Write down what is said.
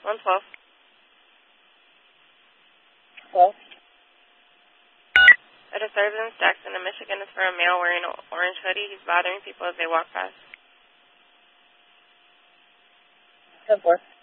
112. Hello? A disturbance, Jackson, in Michigan, is for a male wearing an orange hoodie. He's bothering people as they walk past. 10-4.